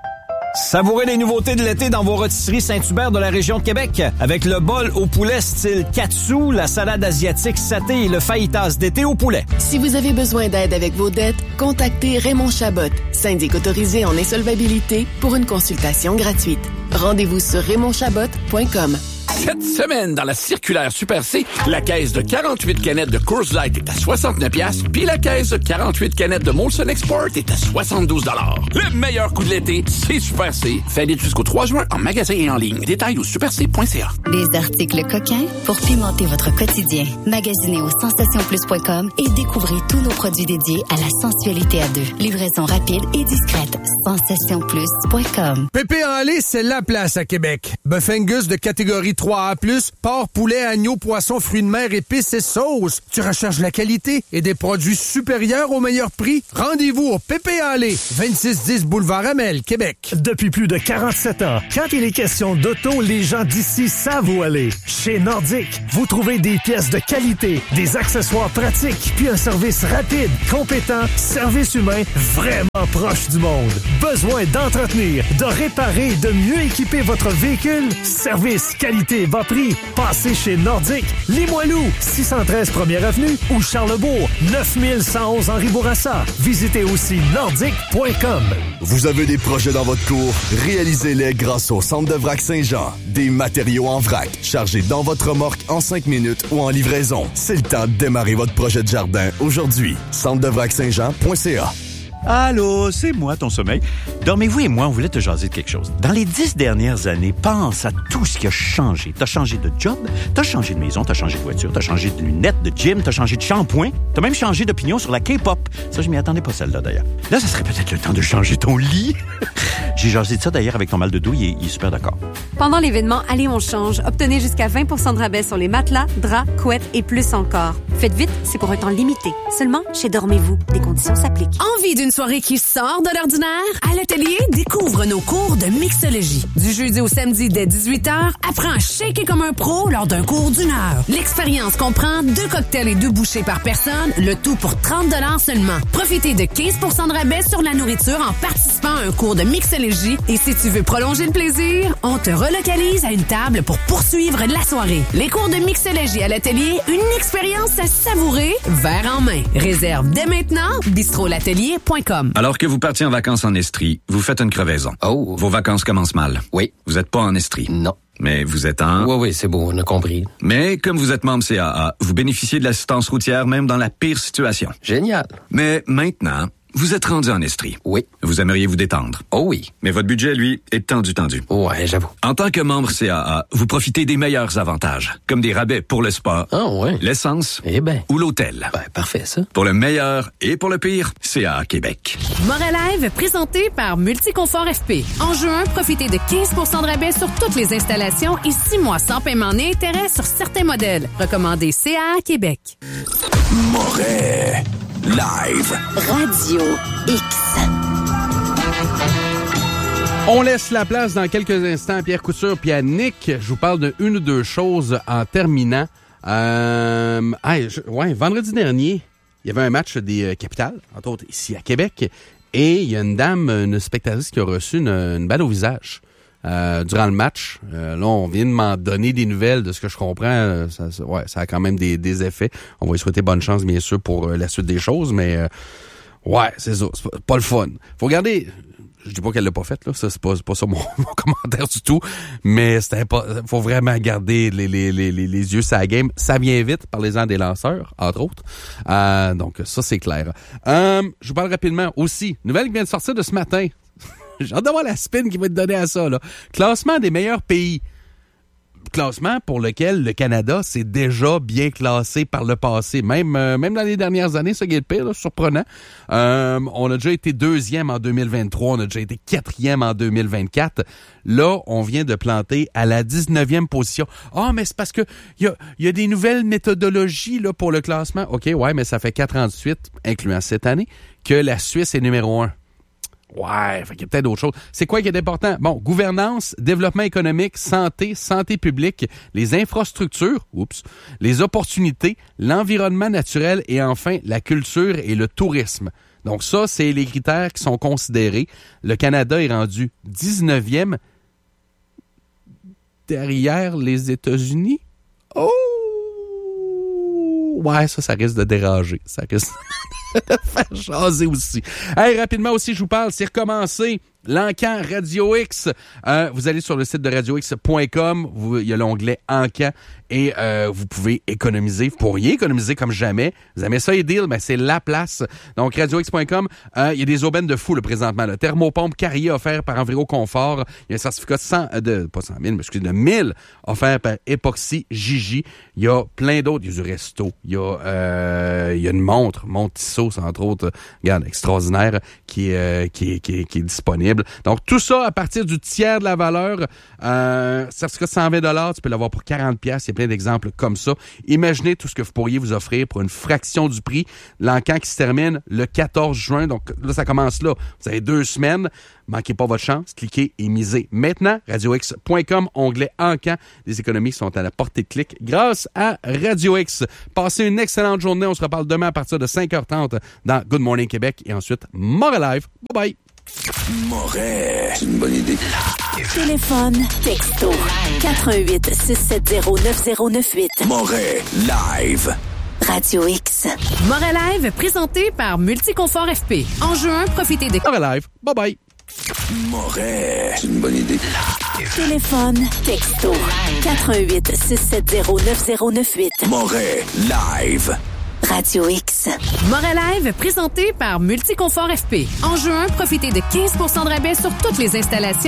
Savourez les nouveautés de l'été dans vos rôtisseries Saint-Hubert de la région de Québec. Avec le bol au poulet style katsu, la salade asiatique saté et le fajitas d'été au poulet. Si vous avez besoin d'aide avec vos dettes, contactez Raymond Chabot, syndic autorisé en insolvabilité, pour une consultation gratuite. Rendez-vous sur RaymondChabot.com. Cette semaine, dans la circulaire Super C, la caisse de 48 canettes de Coors Light est à 69$, puis la caisse de 48 canettes de Molson Export est à 72$. Le meilleur coup de l'été, c'est Super C. Valide jusqu'au 3 juin en magasin et en ligne. Détails au superc.ca. Des articles coquins pour pimenter votre quotidien. Magasinez au sensationsplus.com et découvrez tous nos produits dédiés à la sensualité à deux. Livraison rapide et discrète. Sensationsplus.com. Pépé en lait, c'est la place à Québec. Bœuf Angus de catégorie 3A+, porc, poulet, agneau, poisson, fruits de mer, épices et sauces. Tu recherches la qualité et des produits supérieurs au meilleur prix? Rendez-vous au Pépé en lait, 2610 boulevard Amel, Québec. Depuis plus de 47 ans, quand il est question d'auto, les gens d'ici savent où aller. Chez Nordic, vous trouvez des pièces de qualité, des accessoires pratiques, puis un service rapide, compétent, service humain vraiment proche du monde. Besoin d'entretenir, de réparer et de mieux équiper votre véhicule? Service, qualité, bas prix. Passez chez Nordic, Limoilou, 613 1er Avenue ou Charlebourg, 9111 Henri Bourassa. Visitez aussi nordic.com. Vous avez des projets dans votre cour? Réalisez-les grâce au Centre de vrac Saint-Jean. Des matériaux en vrac, chargés dans votre remorque en 5 minutes ou en livraison. C'est le temps de démarrer votre projet de jardin aujourd'hui. centrevrac-saint-jean.ca. Allô, c'est moi, ton sommeil. Dormez-vous et moi, on voulait te jaser de quelque chose. Dans les 10 dernières années, pense à tout ce qui a changé. T'as changé de job, t'as changé de maison, t'as changé de voiture, t'as changé de lunettes, de gym, t'as changé de shampoing, t'as même changé d'opinion sur la K-pop. Ça, je m'y attendais pas, celle-là, d'ailleurs. Là, ça serait peut-être le temps de changer ton lit. J'ai jasé de ça, d'ailleurs, avec ton mal de dos, il est super d'accord. Pendant l'événement Allez, on change, obtenez jusqu'à 20% de rabais sur les matelas, draps, couettes et plus encore. Faites vite, c'est pour un temps limité. Seulement chez Dormez-vous. Des conditions s'appliquent. Envie d'une soirée qui sort de l'ordinaire? À l'atelier, découvre nos cours de mixologie. Du jeudi au samedi dès 18h, apprends à shaker comme un pro lors d'un cours d'1 heure. L'expérience comprend 2 cocktails et 2 bouchées par personne, le tout pour 30$ seulement. Profitez de 15% de rabais sur la nourriture en participant à un cours de mixologie. Et si tu veux prolonger le plaisir, on te relocalise à une table pour poursuivre la soirée. Les cours de mixologie à l'atelier, une expérience à savourer, verre en main. Réserve dès maintenant, bistrolatelier.com. Alors que vous partiez en vacances en Estrie, vous faites une crevaison. Oh. Vos vacances commencent mal. Oui. Vous n'êtes pas en Estrie. Non. Mais vous êtes en... Oui, c'est bon, on a compris. Mais comme vous êtes membre CAA, vous bénéficiez de l'assistance routière même dans la pire situation. Génial. Mais maintenant, Vous êtes rendu en Estrie. Oui. Vous aimeriez vous détendre. Oh oui. Mais votre budget, lui, est tendu. Ouais, j'avoue. En tant que membre CAA, vous profitez des meilleurs avantages, comme des rabais pour le spa, l'essence ou l'hôtel. Ben, parfait, ça. Pour le meilleur et pour le pire, CAA Québec. Morelive, présenté par Multiconfort FP. En juin, profitez de 15 % de rabais sur toutes les installations et 6 mois sans paiement ni intérêt sur certains modèles. Recommandé CAA Québec. Moret Live. Radio X. On laisse la place dans quelques instants à Pierre Couture puis à Nick. Je vous parle de une ou deux choses en terminant. Vendredi dernier, il y avait un match des Capitales, entre autres ici à Québec, et il y a une dame, une spectatrice qui a reçu une balle au visage durant le match. Là, on vient de m'en donner des nouvelles de ce que je comprends. Ça a quand même des effets. On va lui souhaiter bonne chance, bien sûr, pour la suite des choses, mais c'est ça. C'est pas le fun. Faut regarder... Je dis pas qu'elle l'a pas fait, là. Ça, c'est pas ça mon commentaire du tout. Mais faut vraiment garder les yeux sur la game. Ça vient vite, parlez-en des lanceurs, entre autres. Donc, ça, c'est clair. Je vous parle rapidement aussi. Nouvelle qui vient de sortir de ce matin. J'ai hâte d'avoir la spin qui va être donnée à ça, là. Classement des meilleurs pays. Classement pour lequel le Canada s'est déjà bien classé par le passé. Même dans les dernières années, ça qui est le pire, là, surprenant. On a déjà été 2e en 2023, on a déjà été 4e en 2024. Là, on vient de planter à la 19e position. Ah, mais c'est parce que il y a des nouvelles méthodologies là pour le classement. OK, ouais, mais ça fait 4 ans de suite, incluant cette année, que la Suisse est numéro 1. Ouais, fait qu'il y a peut-être d'autres choses. C'est quoi qui est important? Bon, gouvernance, développement économique, santé publique, les infrastructures, les opportunités, l'environnement naturel et enfin la culture et le tourisme. Donc ça, c'est les critères qui sont considérés. Le Canada est rendu 19e derrière les États-Unis. Oh! Ouais, ça risque de déranger. Ça risque de faire jaser aussi. Hey, rapidement aussi, je vous parle, c'est recommencé. L'Encan Radio X. Vous allez sur le site de radiox.com. Il y a l'onglet Encan et vous pouvez économiser. Vous pourriez économiser comme jamais. Vous aimez ça, les deals? Ben, c'est la place. Donc, radiox.com. Il y a des aubaines de fou, là, présentement. Le thermopompe Carrier offert par Enviro Confort. Il y a un certificat de 1000 offert par Epoxy Gigi. Il y a plein d'autres. Il y a du resto. Il y a une montre Tissot, entre autres. Regarde, extraordinaire, qui est disponible. Donc, tout ça à partir du tiers de la valeur. Certificat de 120 $, tu peux l'avoir pour 40$. Il y a plein d'exemples comme ça. Imaginez tout ce que vous pourriez vous offrir pour une fraction du prix. L'encan qui se termine le 14 juin. Donc, là, ça commence là. Vous avez 2 semaines. Manquez pas votre chance. Cliquez et misez maintenant. RadioX.com, onglet Encan. Les économies sont à la portée de clic grâce à Radio X. Passez une excellente journée. On se reparle demain à partir de 5h30 dans Good Morning Québec et ensuite Morelive. Bye bye. Moret, c'est une bonne idée. Téléphone, texto, 418-670-9098. Moret Live. Radio X. Morelive, présenté par Multiconfort FP. En juin, profitez de Morelive. Bye bye. Moret, c'est une bonne idée. Téléphone, texto, 418-670-9098. Moret Live. Radio X. Morelive, présenté par Multiconfort FP. En juin, profitez de 15 % de rabais sur toutes les installations.